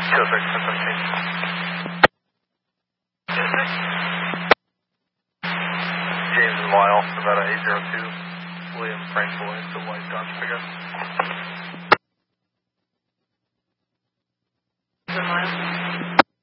James and Lyle, Nevada 802, William Frank Lloyd, the white Dodge pickup.